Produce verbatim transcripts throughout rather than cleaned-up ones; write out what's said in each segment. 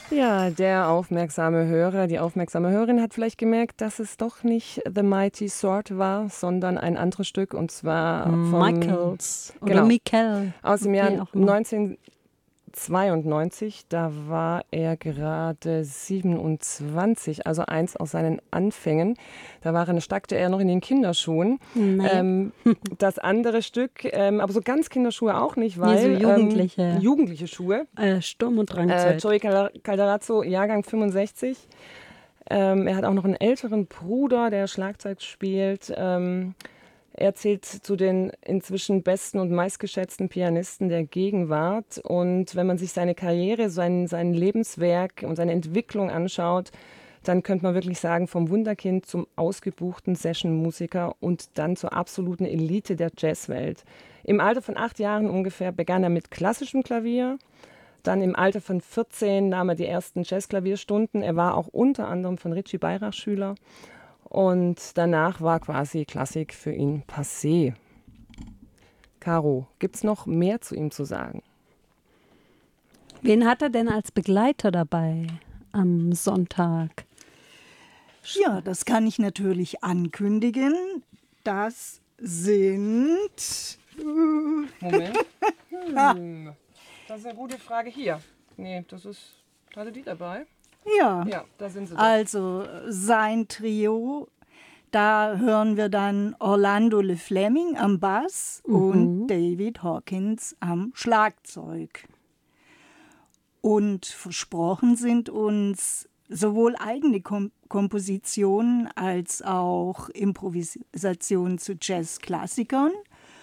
Ja, der aufmerksame Hörer, die aufmerksame Hörerin hat vielleicht gemerkt, dass es doch nicht The Mighty Sword war, sondern ein anderes Stück, und zwar vom Michaels oder genau, Michael. aus dem wie Jahr auch immer. neunzehnhundertzweiundneunzig. Da war er gerade siebenundzwanzig, also eins aus seinen Anfängen. Da war er, steckte er noch in den Kinderschuhen. Naja. Ähm, das andere Stück, ähm, aber so ganz Kinderschuhe auch nicht, Nee, weil so jugendliche. Ähm, jugendliche Schuhe. Äh, Sturm- und Äh, Drangzeit. Joey Cal- Calderazzo, Jahrgang fünfundsechzig. Ähm, er hat auch noch einen älteren Bruder, der Schlagzeug spielt. Ähm, er zählt zu den inzwischen besten und meistgeschätzten Pianisten der Gegenwart. Und wenn man sich seine Karriere, sein, sein Lebenswerk und seine Entwicklung anschaut, dann könnte man wirklich sagen, vom Wunderkind zum ausgebuchten Session-Musiker und dann zur absoluten Elite der Jazzwelt. Im Alter von acht Jahren ungefähr begann er mit klassischem Klavier. Dann im Alter von vierzehn nahm er die ersten Jazzklavierstunden. Er war auch unter anderem von Richie Beirach Schüler. Und danach war quasi Klassik für ihn passé. Caro, gibt's noch mehr zu ihm zu sagen? Wen hat er denn als Begleiter dabei am Sonntag? Ja, das kann ich natürlich ankündigen. Das sind... Moment. Hm. Das ist eine gute Frage. Hier. Nee, das ist... Hatte die dabei? Ja, Ja, da sind sie. Doch. also sein Trio, da hören wir dann Orlando Le Fleming am Bass Mhm. und David Hawkins am Schlagzeug. Und versprochen sind uns sowohl eigene Kom- Kompositionen als auch Improvisationen zu Jazzklassikern.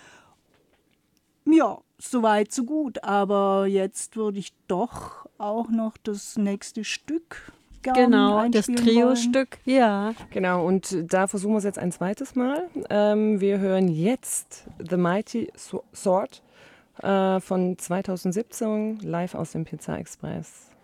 Ja, soweit so gut, aber jetzt würde ich doch auch noch das nächste Stück gerne Genau, das einspielen wollen. Trio-Stück, ja. Genau, und da versuchen wir es jetzt ein zweites Mal. Ähm, wir hören jetzt The Mighty Sword äh, von zweitausendsiebzehn live aus dem Pizza Express.